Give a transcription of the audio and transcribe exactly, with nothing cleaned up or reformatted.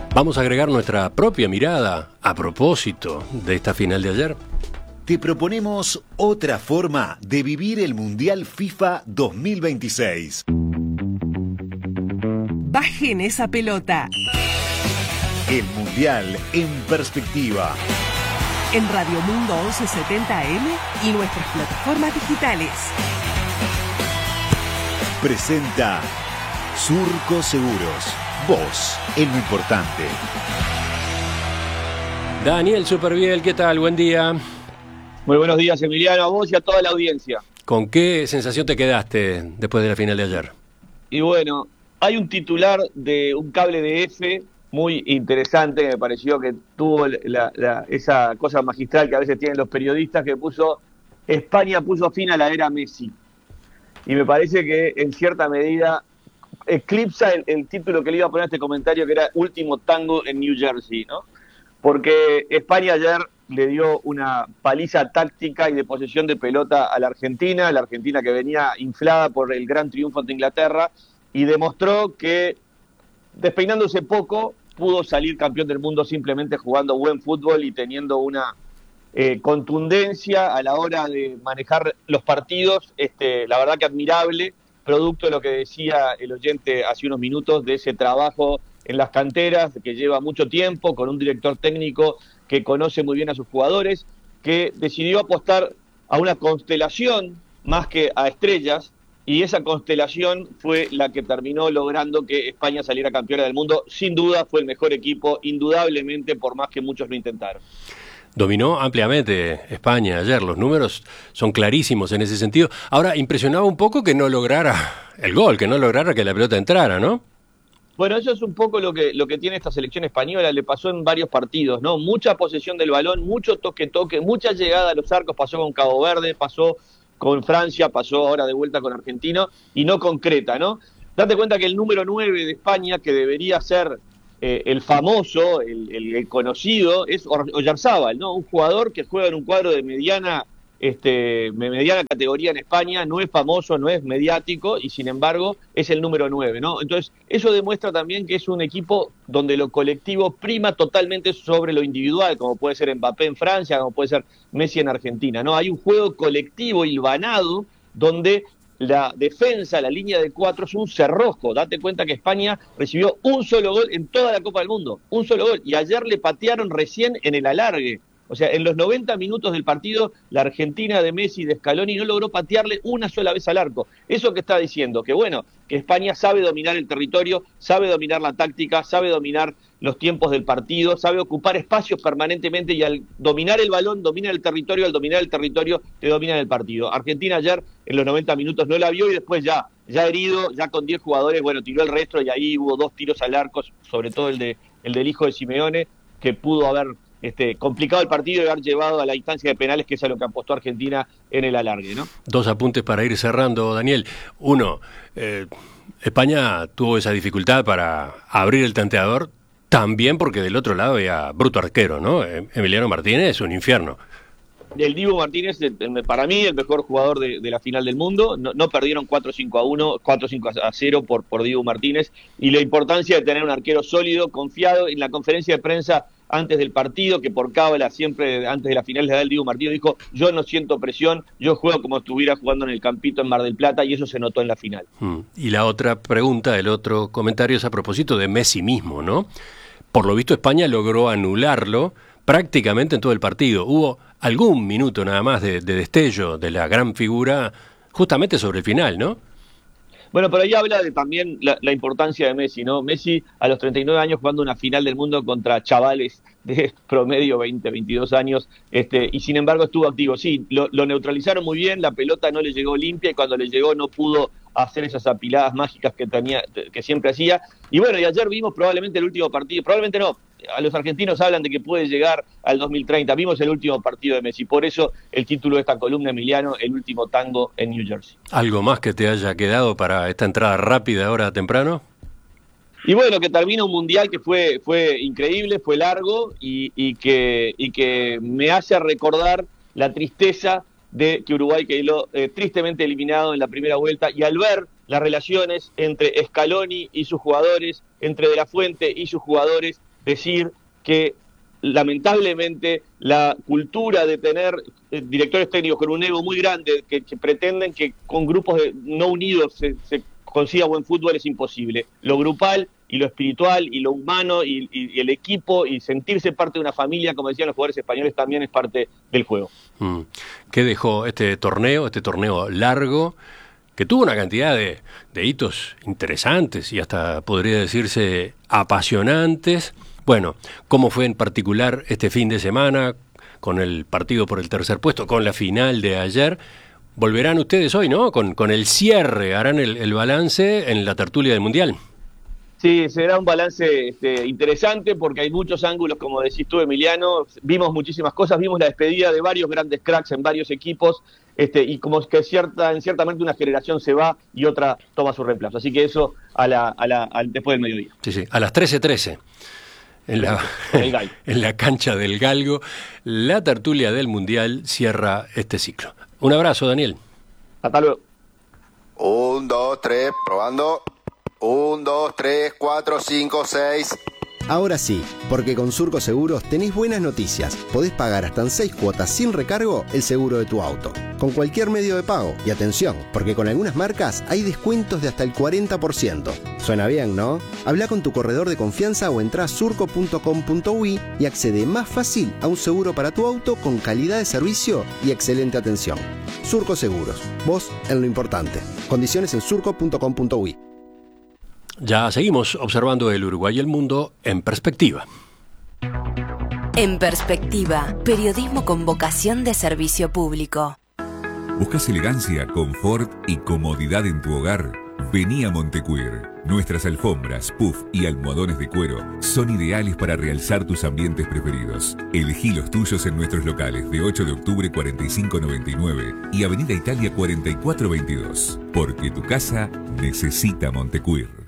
Vamos a agregar nuestra propia mirada a propósito de esta final de ayer. Te proponemos otra forma de vivir el Mundial FIFA dos mil veintiséis. Bajen esa pelota. El Mundial en perspectiva. En Radio Mundo once setenta A M y nuestras plataformas digitales. Presenta Surco Seguros. Vos, en lo importante. Daniel Superviel, ¿qué tal? Buen día. Muy buenos días, Emiliano, a vos y a toda la audiencia. ¿Con qué sensación te quedaste después de la final de ayer? Y bueno, hay un titular de un cable de F muy interesante que me pareció que tuvo la, la, esa cosa magistral que a veces tienen los periodistas, que puso: España puso fin a la era Messi. Y me parece que en cierta medida eclipsa el, el título que le iba a poner a este comentario, que era Último Tango en New Jersey, ¿no? Porque España ayer le dio una paliza táctica y de posesión de pelota a la Argentina, la Argentina que venía inflada por el gran triunfo ante Inglaterra, y demostró que, despeinándose poco, pudo salir campeón del mundo simplemente jugando buen fútbol y teniendo una eh, contundencia a la hora de manejar los partidos, este, la verdad que admirable, producto de lo que decía el oyente hace unos minutos, de ese trabajo en las canteras que lleva mucho tiempo, con un director técnico que conoce muy bien a sus jugadores, que decidió apostar a una constelación más que a estrellas, y esa constelación fue la que terminó logrando que España saliera campeona del mundo. Sin duda fue el mejor equipo, indudablemente, por más que muchos lo intentaron. Dominó ampliamente España ayer, los números son clarísimos en ese sentido. Ahora, impresionaba un poco que no lograra el gol, que no lograra que la pelota entrara, ¿no? Bueno, eso es un poco lo que, lo que tiene esta selección española, le pasó en varios partidos, ¿no? Mucha posesión del balón, mucho toque-toque, mucha llegada a los arcos, pasó con Cabo Verde, pasó con Francia, pasó ahora de vuelta con Argentina, y no concreta, ¿no? Date cuenta que el número nueve de España, que debería ser eh, el famoso, el, el, el conocido, es Oyarzábal, ¿no? Un jugador que juega en un cuadro de mediana, este, mediana categoría en España, no es famoso, no es mediático, y sin embargo es el número nueve, ¿no? Entonces, eso demuestra también que es un equipo donde lo colectivo prima totalmente sobre lo individual, como puede ser Mbappé en Francia, como puede ser Messi en Argentina, ¿no? Hay un juego colectivo hilvanado donde la defensa, la línea de cuatro, es un cerrojo. Date cuenta que España recibió un solo gol en toda la Copa del Mundo, un solo gol, y ayer le patearon recién en el alargue. O sea, en los noventa minutos del partido, la Argentina de Messi y de Scaloni no logró patearle una sola vez al arco. ¿Eso qué está diciendo? Que bueno, que España sabe dominar el territorio, sabe dominar la táctica, sabe dominar los tiempos del partido, sabe ocupar espacios permanentemente, y al dominar el balón, domina el territorio, al dominar el territorio, te domina el partido. Argentina ayer, en los noventa minutos, no la vio, y después ya, ya herido, ya con diez jugadores, bueno, tiró el resto, y ahí hubo dos tiros al arco, sobre todo el, de, el del hijo de Simeone, que pudo haber Este, complicado el partido y haber llevado a la instancia de penales, que es a lo que apostó Argentina en el alargue, ¿no? Dos apuntes para ir cerrando, Daniel. Uno, eh, España tuvo esa dificultad para abrir el tanteador, también porque del otro lado había bruto arquero, ¿no? Emiliano Martínez es un infierno. El Dibu Martínez, para mí, el mejor jugador de, de la final del mundo. No, no perdieron cuatro cinco a uno, cuatro cinco a cero por, por Dibu Martínez. Y la importancia de tener un arquero sólido, confiado. En la conferencia de prensa antes del partido, que por cábala siempre antes de la final le da el Dibu Martínez, dijo: yo no siento presión, yo juego como si estuviera jugando en el Campito en Mar del Plata, y eso se notó en la final. Mm. Y la otra pregunta, el otro comentario es a propósito de Messi mismo, ¿no? Por lo visto España logró anularlo prácticamente en todo el partido. Hubo algún minuto nada más de, de destello de la gran figura justamente sobre el final, ¿no? Bueno, pero ahí habla de también la, la importancia de Messi, ¿no? Messi a los treinta y nueve años jugando una final del mundo contra chavales de promedio veinte, veintidós años, este, y sin embargo estuvo activo. Sí, lo, lo neutralizaron muy bien, la pelota no le llegó limpia, y cuando le llegó no pudo hacer esas apiladas mágicas que tenía, que siempre hacía. Y bueno, y ayer vimos probablemente el último partido, probablemente no, a los argentinos hablan de que puede llegar al dos mil treinta, vimos el último partido de Messi, por eso el título de esta columna, Emiliano, el último tango en New Jersey. ¿Algo más que te haya quedado para esta entrada rápida ahora temprano? Y bueno, que termina un mundial que fue fue increíble, fue largo, y, y, que, y que me hace recordar la tristeza de que Uruguay quedó eh, tristemente eliminado en la primera vuelta, y al ver las relaciones entre Scaloni y sus jugadores, entre De la Fuente y sus jugadores, decir que lamentablemente la cultura de tener eh, directores técnicos con un ego muy grande que, que pretenden que con grupos de, no unidos se, se consiga buen fútbol es imposible. Lo grupal y lo espiritual y lo humano y, y, y el equipo y sentirse parte de una familia, como decían los jugadores españoles, también es parte del juego. Mm. ¿Qué dejó este torneo, este torneo largo, que tuvo una cantidad de, de hitos interesantes y hasta podría decirse apasionantes? Bueno, ¿cómo fue en particular este fin de semana con el partido por el tercer puesto, con la final de ayer? Volverán ustedes hoy, ¿no? Con, con el cierre, harán el, el balance en la tertulia del Mundial. Sí, será un balance este, interesante porque hay muchos ángulos, como decís tú, Emiliano. Vimos muchísimas cosas, vimos la despedida de varios grandes cracks en varios equipos este, y como que cierta, en ciertamente una generación se va y otra toma su reemplazo. Así que eso a la, a la, a, después del mediodía. Sí, sí, a las trece trece. En la, en la cancha del Galgo, la tertulia del Mundial cierra este ciclo. Un abrazo, Daniel. Hasta luego. Un, dos, tres, probando. Un, dos, tres, cuatro, cinco, seis. Ahora sí, porque con Surco Seguros tenés buenas noticias. Podés pagar hasta en seis cuotas sin recargo el seguro de tu auto, con cualquier medio de pago. Y atención, porque con algunas marcas hay descuentos de hasta el cuarenta por ciento. Suena bien, ¿no? Habla con tu corredor de confianza o entrá a surco punto com punto uy y accede más fácil a un seguro para tu auto con calidad de servicio y excelente atención. Surco Seguros, vos en lo importante. Condiciones en surco punto com punto uy. Ya seguimos observando el Uruguay y el mundo en perspectiva. En perspectiva, periodismo con vocación de servicio público. ¿Buscas elegancia, confort y comodidad en tu hogar? Vení a Montecuir. Nuestras alfombras, puff y almohadones de cuero son ideales para realzar tus ambientes preferidos. Elegí los tuyos en nuestros locales de ocho de octubre cuarenta y cinco noventa y nueve y Avenida Italia cuarenta y cuatro veintidós. Porque tu casa necesita Montecuir.